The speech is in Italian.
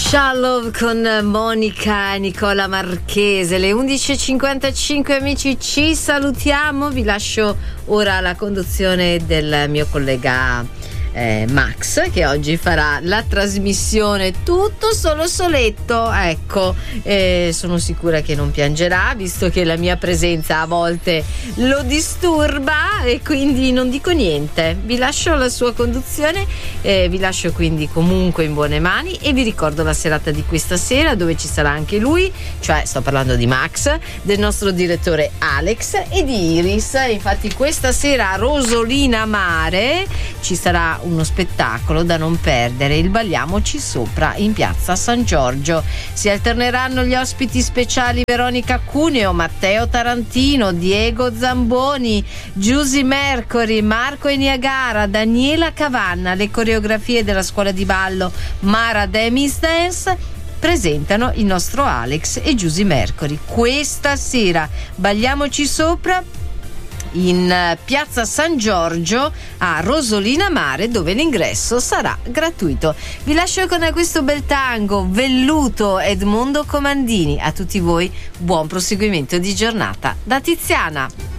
Shalom con Monica e Nicola Marchese, le 11.55 amici, ci salutiamo, vi lascio ora la conduzione del mio collega Max, che oggi farà la trasmissione tutto solo soletto, ecco, sono sicura che non piangerà visto che la mia presenza a volte lo disturba e quindi non dico niente, vi lascio la sua conduzione, vi lascio quindi comunque in buone mani e vi ricordo la serata di questa sera dove ci sarà anche lui, cioè sto parlando di Max, del nostro direttore Alex e di Iris. Infatti questa sera a Rosolina Mare ci sarà uno spettacolo da non perdere, il Balliamoci Sopra in piazza San Giorgio. Si alterneranno gli ospiti speciali Veronica Cuneo, Matteo Tarantino, Diego Zamboni, Giusy Mercury, Marco Eniagara, Daniela Cavanna. Le coreografie della scuola di ballo Mara Demis Dance presentano il nostro Alex e Giusy Mercury. Questa sera Balliamoci Sopra in piazza San Giorgio a Rosolina Mare, dove l'ingresso sarà gratuito. Vi lascio con questo bel tango Velluto Edmondo Comandini. A tutti voi buon proseguimento di giornata da Tiziana.